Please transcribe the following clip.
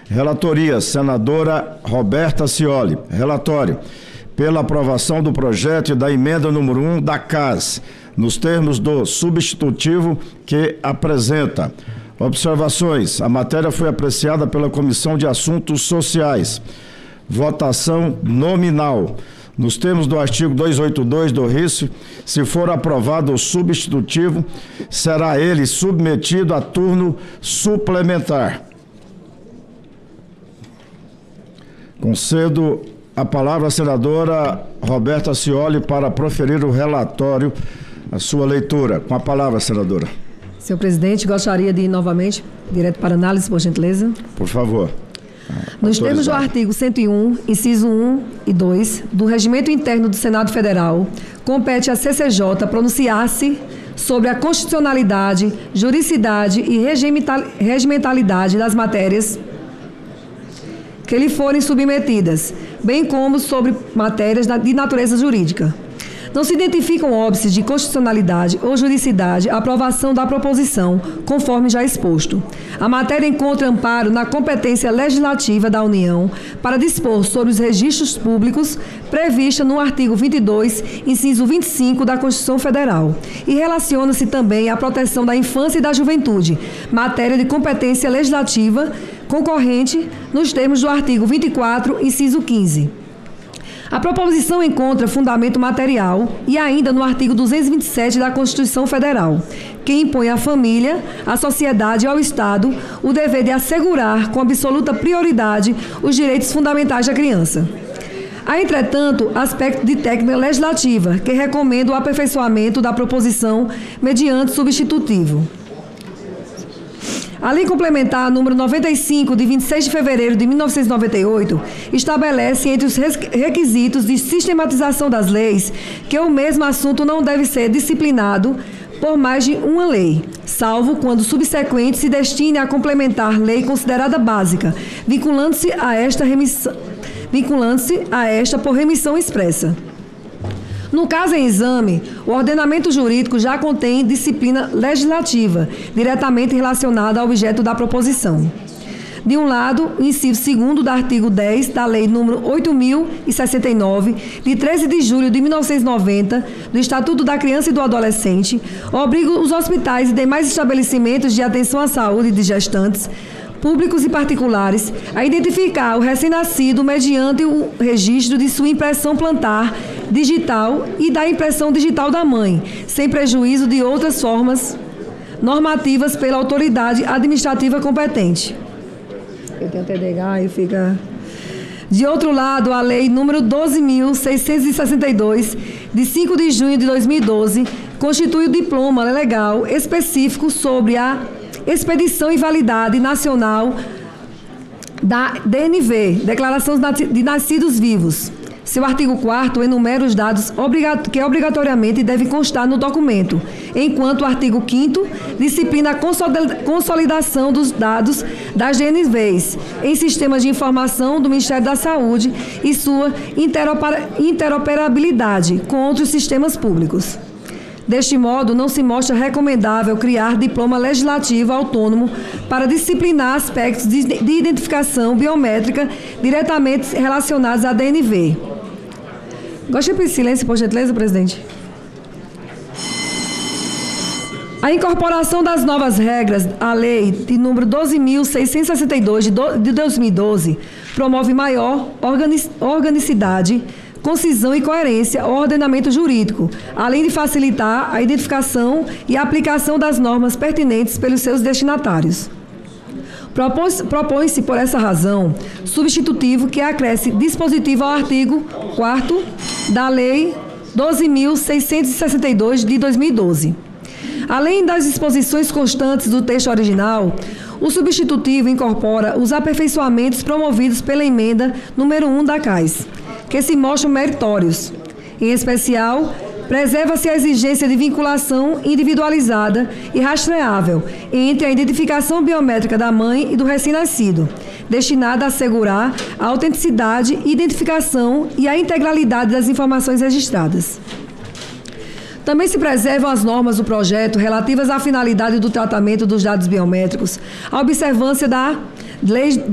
Relatoria, senadora Roberta Cioli. Relatório, pela aprovação do projeto e da emenda número 1 da CAS, nos termos do substitutivo que apresenta. Observações, a matéria foi apreciada pela Comissão de Assuntos Sociais. Votação nominal. Nos termos do artigo 282 do RISF, se for aprovado o substitutivo, será ele submetido a turno suplementar. Concedo a palavra à senadora Roberta Cioli para proferir o relatório, a sua leitura. Com a palavra, senadora. Senhor presidente, gostaria de ir novamente, direto para análise, por gentileza. Por favor. Nos termos do artigo 101, inciso 1 e 2, do Regimento Interno do Senado Federal, compete à CCJ pronunciar-se sobre a constitucionalidade, juridicidade e regimentalidade das matérias que lhe forem submetidas, bem como sobre matérias de natureza jurídica. Não se identificam óbices de constitucionalidade ou juridicidade a aprovação da proposição, conforme já exposto. A matéria encontra amparo na competência legislativa da União para dispor sobre os registros públicos prevista no artigo 22, inciso 25 da Constituição Federal, e relaciona-se também à proteção da infância e da juventude, matéria de competência legislativa concorrente nos termos do artigo 24, inciso 15. A proposição encontra fundamento material e ainda no artigo 227 da Constituição Federal, que impõe à família, à sociedade e ao Estado o dever de assegurar com absoluta prioridade os direitos fundamentais da criança. Há, entretanto, aspecto de técnica legislativa que recomenda o aperfeiçoamento da proposição mediante substitutivo. A Lei Complementar número 95, de 26 de fevereiro de 1998, estabelece entre os requisitos de sistematização das leis que o mesmo assunto não deve ser disciplinado por mais de uma lei, salvo quando subsequente se destine a complementar lei considerada básica, vinculando-se a esta por remissão expressa. No caso em exame, o ordenamento jurídico já contém disciplina legislativa, diretamente relacionada ao objeto da proposição. De um lado, o inciso 2º do artigo 10 da Lei nº 8.069, de 13 de julho de 1990, do Estatuto da Criança e do Adolescente, obriga os hospitais e demais estabelecimentos de atenção à saúde de gestantes, públicos e particulares, a identificar o recém-nascido mediante o registro de sua impressão plantar digital e da impressão digital da mãe, sem prejuízo de outras formas normativas pela autoridade administrativa competente. Eu tenho TDAH e fica... De outro lado, a Lei número 12.662, de 5 de junho de 2012, constitui o diploma legal específico sobre a expedição e validade nacional da DNV, Declaração de Nascidos Vivos. Seu artigo 4º enumera os dados que obrigatoriamente devem constar no documento, enquanto o artigo 5º disciplina a consolidação dos dados das DNVs em sistemas de informação do Ministério da Saúde e sua interoperabilidade com outros sistemas públicos. Deste modo, não se mostra recomendável criar diploma legislativo autônomo para disciplinar aspectos de identificação biométrica diretamente relacionados à DNV. Gostaria de pedir silêncio, por gentileza, presidente. A incorporação das novas regras à Lei de número 12.662 de 2012 promove maior organicidade, concisão e coerência ao ordenamento jurídico, além de facilitar a identificação e a aplicação das normas pertinentes pelos seus destinatários. Propõe-se, por essa razão, substitutivo que acresce dispositivo ao artigo 4º da Lei 12.662 de 2012. Além das disposições constantes do texto original, o substitutivo incorpora os aperfeiçoamentos promovidos pela emenda número 1 da CAS, que se mostram meritórios. Em especial, preserva-se a exigência de vinculação individualizada e rastreável entre a identificação biométrica da mãe e do recém-nascido, destinada a assegurar a autenticidade, identificação e a integralidade das informações registradas. Também se preservam as normas do projeto relativas à finalidade do tratamento dos dados biométricos, a observância da Lei